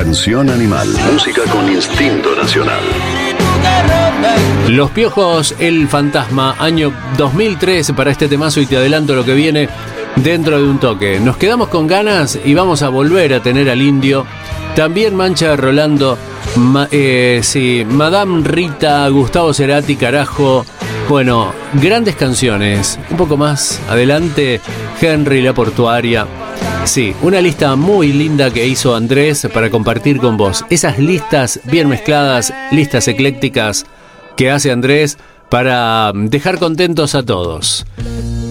Canción Animal. Música con instinto nacional. Los Piojos, El Fantasma, año 2003 para este temazo, y te adelanto lo que viene dentro de un toque. Nos quedamos con ganas y vamos a volver a tener al Indio. También Mancha Rolando, Madame Rita, Gustavo Cerati, carajo. Bueno, grandes canciones. Un poco más adelante, Henry La Portuaria. Sí, una lista muy linda que hizo Andrés para compartir con vos. Esas listas bien mezcladas, listas eclécticas que hace Andrés para dejar contentos a todos.